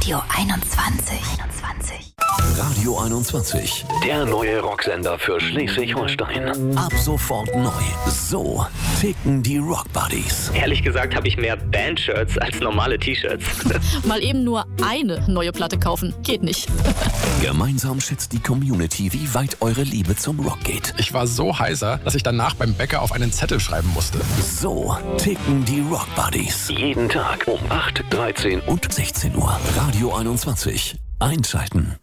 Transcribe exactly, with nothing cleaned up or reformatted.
Radio einundzwanzig. einundzwanzig. Radio einundzwanzig, der neue Rocksender für Schleswig-Holstein. Ab sofort neu. So ticken die Rock Buddies. Ehrlich gesagt habe ich mehr Band-Shirts als normale T-Shirts. Mal eben nur eine neue Platte kaufen. Geht nicht. Gemeinsam schätzt die Community, wie weit eure Liebe zum Rock geht. Ich war so heiser, dass ich danach beim Bäcker auf einen Zettel schreiben musste. So ticken die Rock Buddies. Jeden Tag um acht, dreizehn und sechzehn Uhr. Radio einundzwanzig. Einschalten.